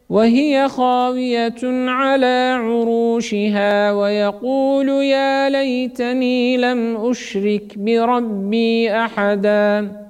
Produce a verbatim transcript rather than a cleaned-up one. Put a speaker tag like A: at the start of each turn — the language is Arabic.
A: وهي خاوية على عروشها ويقول يا ليتني لم أشرك بربي أحدا